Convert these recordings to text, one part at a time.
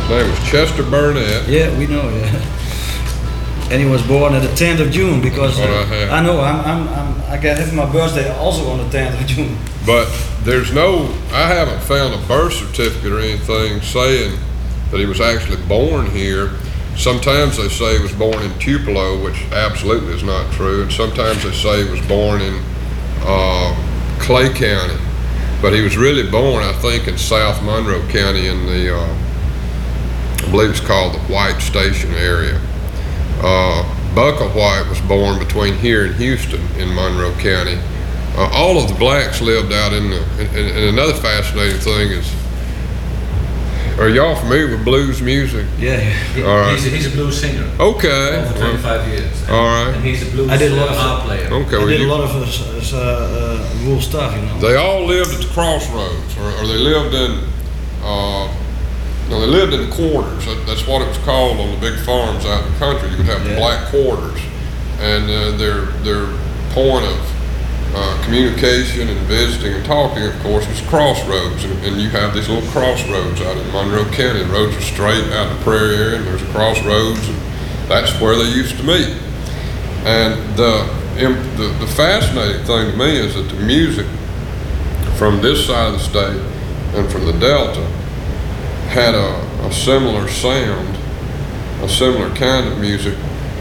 name was Chester Burnett. Yeah, we know. Yeah. And he was born on the 10th of June because I know I got my birthday also on the 10th of June. But I haven't found a birth certificate or anything saying that he was actually born here. Sometimes they say he was born in Tupelo, which absolutely is not true, and sometimes they say he was born in Clay County, but he was really born, I think, in South Monroe County in the, I believe it's called the White Station area. Buckle White was born between here and Houston in Monroe County. All of the blacks lived out and another fascinating thing is, are y'all familiar with blues music? Yeah. All right. He's a blues singer. Okay. For 25 years. All right. And he's a blues harp player. Okay. I did a lot of rural stuff, you know. They all lived at the crossroads, or they lived in, they lived in the quarters. That's what it was called on the big farms out in the country. You would have the black quarters, and their point of communication and visiting and talking, of course, was crossroads, and you have these little crossroads out in Monroe County. The roads are straight out in the prairie area, and there's a crossroads, and that's where they used to meet. And the fascinating thing to me is that the music from this side of the state and from the Delta had a similar sound, a similar kind of music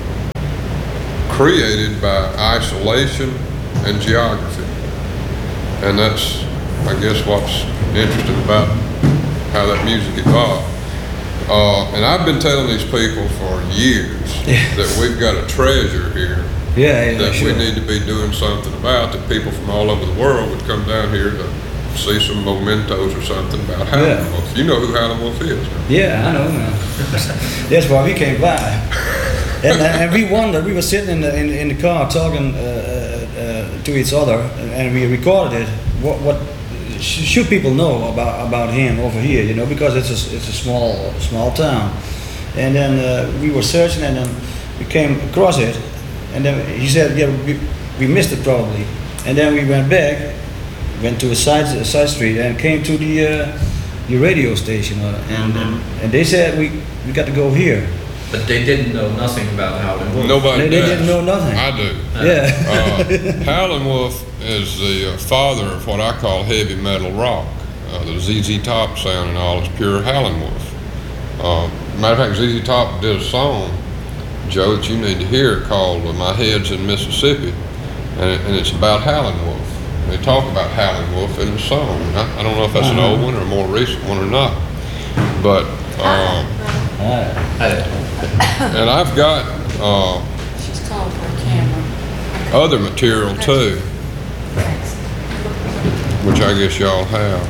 created by isolation and geography. And that's, I guess, what's interesting about how that music evolved. And I've been telling these people for years that we've got a treasure here that we need to be doing something about, that people from all over the world would come down here to see some mementos or something about Howlin' Wolf. You know who Howlin' Wolf is, right? Yeah, I know, man. That's why we came by. And we wondered, we were sitting in the car talking to each other, and we recorded it. What should people know about him over here? You know, because it's a small town. And then we were searching, and then we came across it, and then he said, "Yeah, we missed it probably." And then we went back, went to a side street, and came to the radio station, and they said we got to go here. But they didn't know nothing about Howlin' Wolf. Nobody They didn't know nothing. I do. Yeah. Howlin' Wolf is the father of what I call heavy metal rock. The ZZ Top sound and all is pure Howlin' Wolf. Matter of fact, ZZ Top did a song, Joe, that you need to hear called My Head's in Mississippi, and it's about Howlin' Wolf. They talk about Howlin' Wolf in the song. I don't know if that's an old one or a more recent one or not, but and I've got she's calling for a camera. other material too, which I guess y'all have.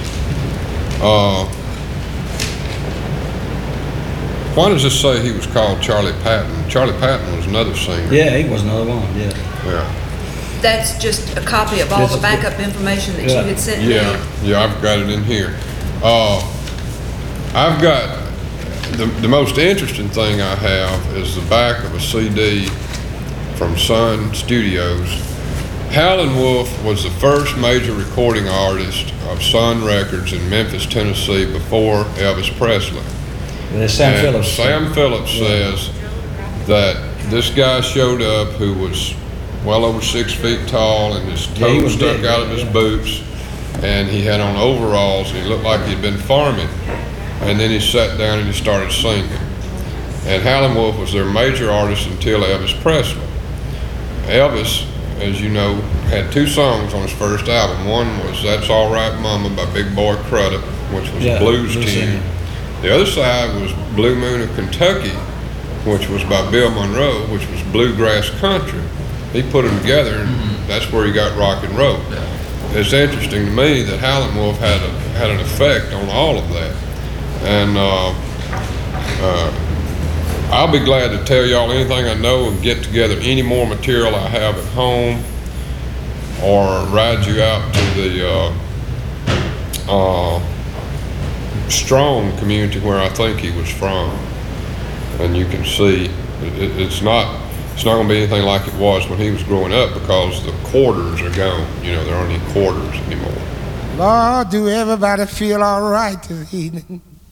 Why does this say he was called Charlie Patton? Charlie Patton was another singer. Yeah, he was another one. Yeah. Yeah. That's just a copy of all the backup information that you had sent me. Yeah, I've got it in here. I've got the most interesting thing I have is the back of a CD from Sun Studios. Howlin' Wolf was the first major recording artist of Sun Records in Memphis, Tennessee before Elvis Presley. Sam Phillips. Sam Phillips says that this guy showed up who was well over 6 feet tall and his toes stuck out of his boots, and he had on overalls and he looked like he'd been farming. And then he sat down and he started singing. And Howlin' Wolf was their major artist until Elvis Presley. Elvis, as you know, had 2 songs on his first album. One was That's All Right Mama by Big Boy Crudup, which was a blues tune. The other side was Blue Moon of Kentucky, which was by Bill Monroe, which was bluegrass country. He put them together, and that's where he got rock and roll. It's interesting to me that Howlin' Wolf had an effect on all of that. And I'll be glad to tell y'all anything I know and get together any more material I have at home, or ride you out to the Strong community where I think he was from, and you can see it's not going to be anything like it was when he was growing up, because the quarters are gone. You know, there aren't any quarters anymore. Lord, do everybody feel all right this evening?